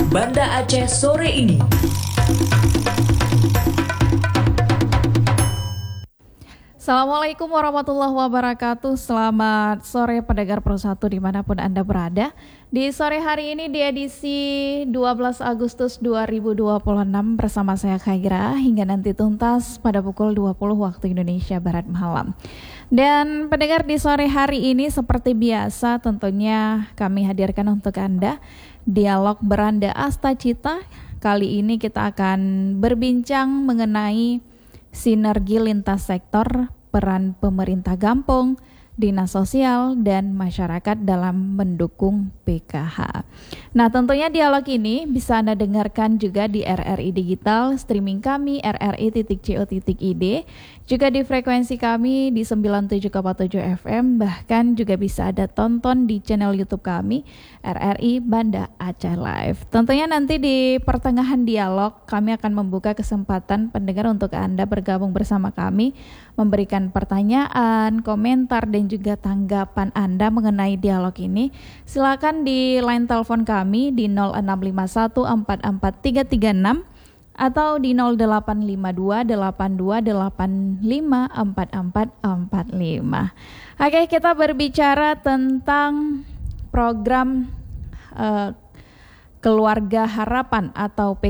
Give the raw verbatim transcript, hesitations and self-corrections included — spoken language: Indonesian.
Banda Aceh sore ini. Assalamualaikum warahmatullahi wabarakatuh. Selamat sore pendengar Pro satu dimanapun Anda berada. Di sore hari ini di edisi dua belas Agustus dua ribu dua puluh enam bersama saya Khaira hingga nanti tuntas pada pukul dua puluh waktu Indonesia Barat malam. Dan pendengar, di sore hari ini seperti biasa tentunya kami hadirkan untuk Anda dialog Beranda Astacita. Kali ini kita akan berbincang mengenai sinergi lintas sektor, peran pemerintah kampung, dinas sosial, dan masyarakat dalam mendukung P K H. Nah, tentunya dialog ini bisa Anda dengarkan juga di R R I Digital, streaming kami r r i titik co titik i d, juga di frekuensi kami di sembilan puluh tujuh koma tujuh F M, bahkan juga bisa Anda tonton di channel YouTube kami R R I Banda Aceh Live. Tentunya nanti di pertengahan dialog kami akan membuka kesempatan pendengar untuk Anda bergabung bersama kami, memberikan pertanyaan, komentar, dan juga tanggapan Anda mengenai dialog ini. Silakan di line telepon kami di nol enam lima satu empat empat tiga tiga enam atau di nol delapan lima dua delapan dua delapan lima empat empat empat lima. Oke, kita berbicara tentang program uh, Keluarga Harapan atau P